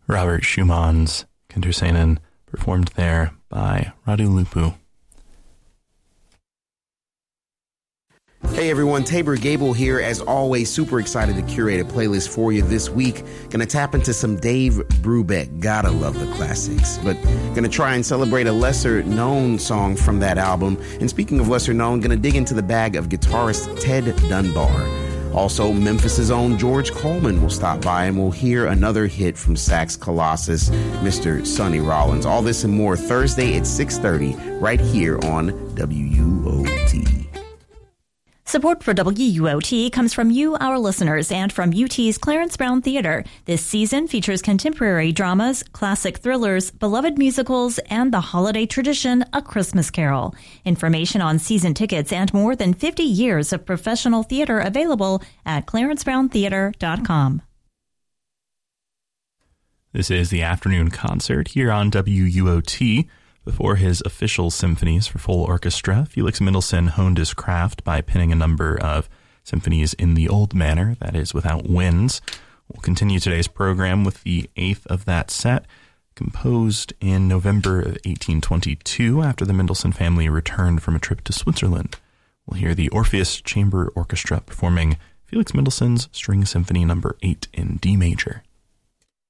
Robert Schumann's Kinderszenen, performed there by Radu Lupu. Hey everyone, Tabor Gable here. As always, super excited to curate a playlist for you this week. Gonna tap into some Dave Brubeck. Gotta love the classics. But gonna try and celebrate a lesser known song from that album. And speaking of lesser known, gonna dig into the bag of guitarist Ted Dunbar. Also, Memphis' own George Coleman will stop by and we'll hear another hit from sax colossus, Mr. Sonny Rollins. All this and more Thursday at 6:30 right here on WUOT. Support for WUOT comes from you, our listeners, and from UT's Clarence Brown Theater. This season features contemporary dramas, classic thrillers, beloved musicals, and the holiday tradition, A Christmas Carol. Information on season tickets and more than 50 years of professional theater available at clarencebrowntheater.com. This is the afternoon concert here on WUOT. Before his official symphonies for full orchestra, Felix Mendelssohn honed his craft by penning a number of symphonies in the old manner, that is, without winds. We'll continue today's program with the eighth of that set, composed in November of 1822 after the Mendelssohn family returned from a trip to Switzerland. We'll hear the Orpheus Chamber Orchestra performing Felix Mendelssohn's String Symphony No. 8 in D major.